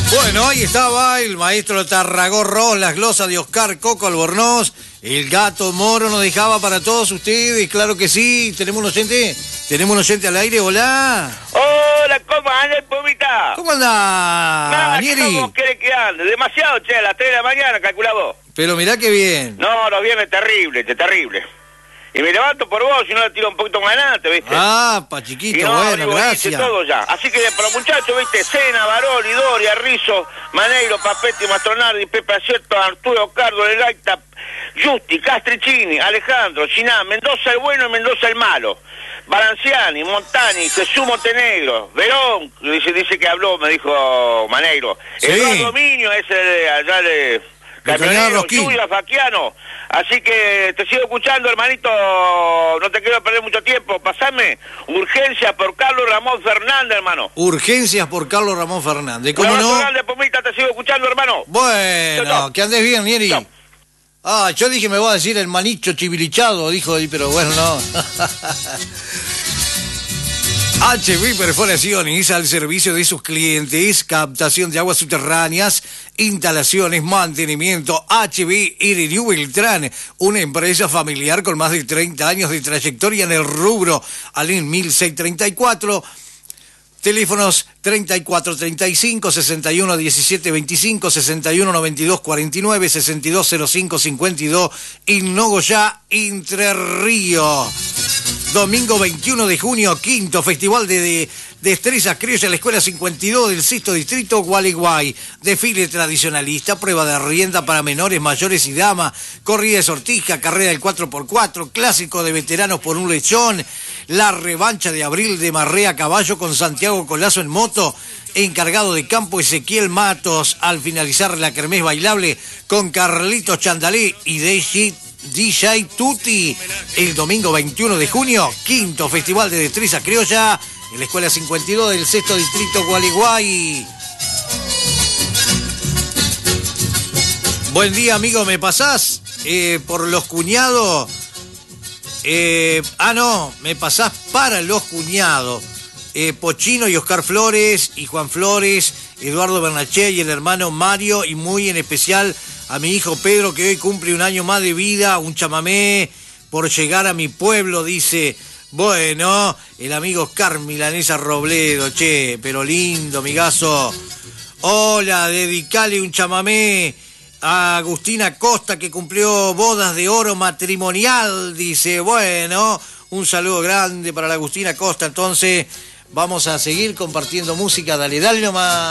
Bueno, ahí estaba el maestro Tarragorros, las glosas de Oscar Coco Albornoz. El gato moro nos dejaba para todos ustedes, claro que sí. ¿Tenemos un oyente al aire? Hola. Hola, ¿cómo anda, Pumita? ¿Cómo anda, Nieri? ¿Cómo quiere que ande? Demasiado, che, a las 3 de la mañana, calcula vos. Pero mirá qué bien. No, los viernes terrible, terrible. Y me levanto por vos, si no le tiro un poquito más adelante, ¿viste? Ah, pa' chiquito, y no, bueno, digo, gracias. hice todo ya. Así que para los muchachos, ¿viste? Sena, Baroli, Doria, Rizzo, Maneiro, Papetti, Mastronardi, Pepe Acierto, Arturo, Cardo, Legaita, Justi, Castricini, Alejandro, Chiná, Mendoza el bueno y Mendoza el malo. Balanciani, Montani, Jesús Montenegro, Verón, dice que habló, me dijo Maneiro. Sí. Eduardo Dominio, ese de allá de Camionero, Lluvia, Faquiano. Así que te sigo escuchando, hermanito, no te quiero perder mucho tiempo. Pasame Urgencias por Carlos Ramón Fernández, hermano. Urgencias por Carlos Ramón Fernández, ¿cómo Ramón no? Fernández, Pomita, te sigo escuchando, hermano. Bueno, Chau. que andes bien, Nieri. Chau. Ah, yo dije me voy a decir el manicho chibilichado, dijo él, pero bueno, no. HB Perforaciones al servicio de sus clientes, captación de aguas subterráneas, instalaciones, mantenimiento. HB Irineu Beltrán, una empresa familiar con más de 30 años de trayectoria en el rubro. Alén 1634. Teléfonos 3435 61 17 25 61 92 49 62 05 52 y Nogoyá, Entre Ríos. Domingo 21 de junio, quinto Festival de Destrezas Criollas en la Escuela 52 del Sexto Distrito, Gualeguay. Desfile tradicionalista, prueba de rienda para menores, mayores y damas, corrida de sortija, carrera del 4x4, clásico de veteranos por un lechón, la revancha de abril de Marrea a caballo con Santiago Colazo en moto, encargado de campo Ezequiel Matos, al finalizar la kermés bailable con Carlitos Chandalé y DJ Tutti. El domingo 21 de junio, quinto Festival de Destreza Criolla en la Escuela 52 del Sexto Distrito, Gualeguay. Buen día, amigo, ¿me pasás por los cuñados? No, me pasás para los cuñados. Pochino y Oscar Flores y Juan Flores, Eduardo Bernaché y el hermano Mario, y muy en especial a mi hijo Pedro, que hoy cumple un año más de vida, un chamamé por llegar a mi pueblo, dice. Bueno, el amigo Oscar Milanesa Robledo, che, pero lindo, migazo. Hola, dedicale un chamamé a Agustina Costa, que cumplió bodas de oro matrimonial, dice. Bueno, un saludo grande para la Agustina Costa. Entonces, vamos a seguir compartiendo música. Dale nomás.